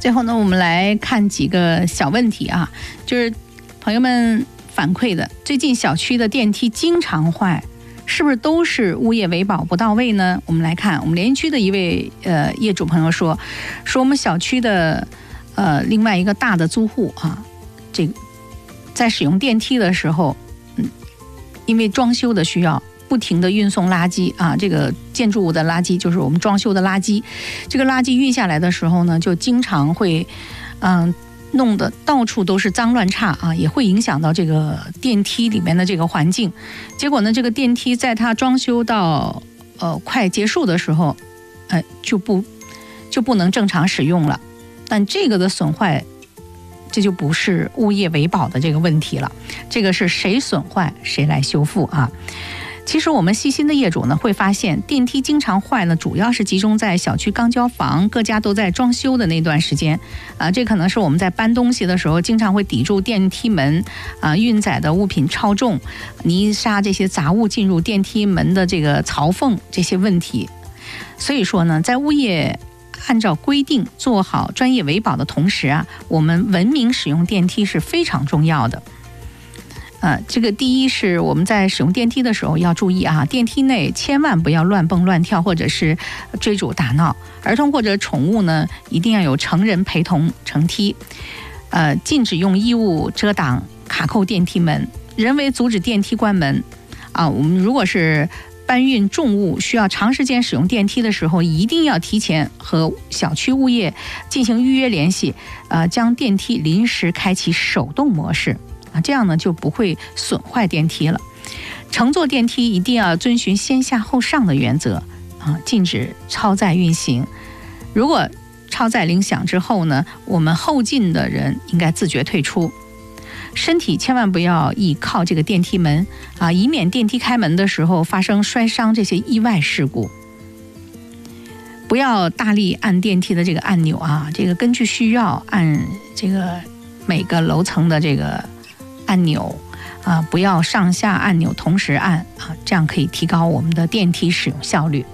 最后呢，我们来看几个小问题啊，就是朋友们反馈的，最近小区的电梯经常坏，是不是都是物业维保不到位呢？我们来看，我们连云区的一位业主朋友说我们小区的另外一个大的租户啊，这个在使用电梯的时候，因为装修的需要，不停的运送垃圾啊，这个建筑物的垃圾就是我们装修的垃圾，这个垃圾运下来的时候呢，就经常会弄得到处都是脏乱差啊，也会影响到这个电梯里面的这个环境。结果呢，这个电梯在它装修到快结束的时候，就不能正常使用了。但这个的损坏，这就不是物业维保的这个问题了，这个是谁损坏谁来修复啊。其实我们细心的业主呢，会发现电梯经常坏呢，主要是集中在小区刚交房、各家都在装修的那段时间啊。这可能是我们在搬东西的时候，经常会抵住电梯门啊，运载的物品超重、泥沙这些杂物进入电梯门的这个槽缝这些问题。所以说呢，在物业按照规定做好专业维保的同时啊，我们文明使用电梯是非常重要的。这个第一是我们在使用电梯的时候要注意啊，电梯内千万不要乱蹦乱跳或者是追逐打闹，儿童或者宠物呢一定要有成人陪同乘梯，禁止用衣物遮挡卡扣电梯门，人为阻止电梯关门啊。我们如果是搬运重物需要长时间使用电梯的时候，一定要提前和小区物业进行预约联系，将电梯临时开启手动模式啊，这样呢就不会损坏电梯了。乘坐电梯一定要遵循先下后上的原则啊，禁止超载运行。如果超载铃响之后呢，我们后进的人应该自觉退出。身体千万不要倚靠这个电梯门啊，以免电梯开门的时候发生摔伤这些意外事故。不要大力按电梯的这个按钮啊，这个根据需要按这个每个楼层的这个按钮啊，不要上下按钮同时按啊，这样可以提高我们的电梯使用效率。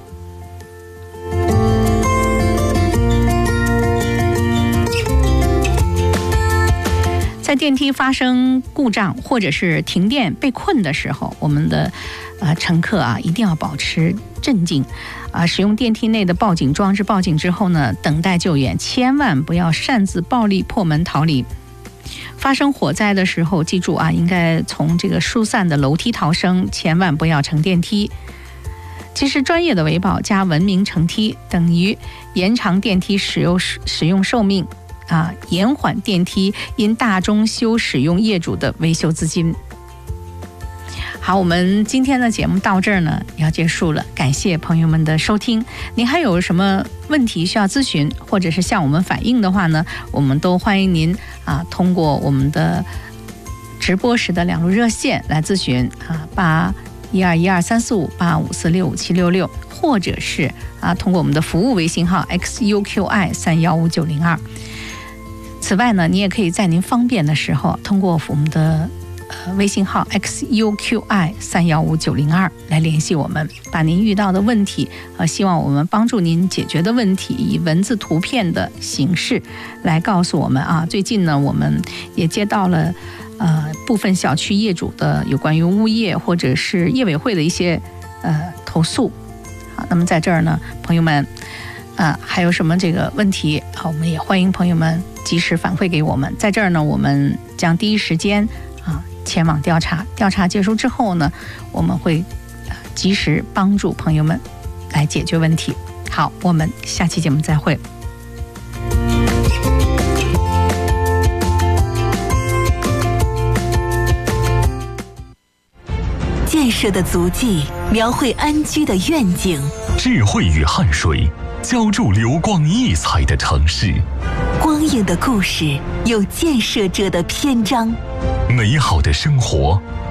在电梯发生故障或者是停电被困的时候，我们的乘客啊一定要保持镇静啊，使用电梯内的报警装置报警之后呢，等待救援，千万不要擅自暴力破门逃离。发生火灾的时候，记住啊，应该从这个疏散的楼梯逃生，千万不要乘电梯。其实专业的维保加文明乘梯等于延长电梯使用寿命啊，延缓电梯因大中修使用业主的维修资金。好，我们今天的节目到这儿呢要结束了，感谢朋友们的收听。您还有什么问题需要咨询或者是向我们反映的话呢，我们都欢迎您通过我们的直播时的2路热线来咨询8121234585465766，或者是通过我们的服务微信号 xuqi315902。此外呢，你也可以在您方便的时候通过我们的微信号 xuqi315902来联系我们，把您遇到的问题和希望我们帮助您解决的问题以文字图片的形式来告诉我们啊。最近呢，我们也接到了部分小区业主的有关于物业或者是业委会的一些投诉。好，那么在这儿呢，朋友们还有什么这个问题我们也欢迎朋友们及时反馈给我们。在这儿呢，我们将第一时间前往调查，调查结束之后呢，我们会及时帮助朋友们来解决问题。好，我们下期节目再会。 建设的足迹描绘安居的愿景， 智慧与汗水浇筑流光溢彩的城市， 光影的故事有建设者的篇章， 美好的生活